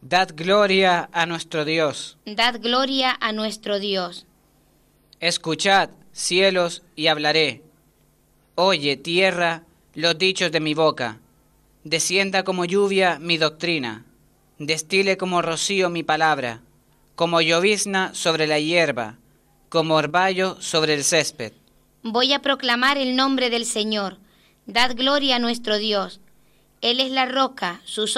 Dad gloria a nuestro Dios. Dad gloria a nuestro Dios. Escuchad, cielos, y hablaré. Oye, tierra, los dichos de mi boca. Descienda como lluvia mi doctrina. Destile como rocío mi palabra, como llovizna sobre la hierba, como orvallo sobre el césped. Voy a proclamar el nombre del Señor. Dad gloria a nuestro Dios. Él es la roca, sus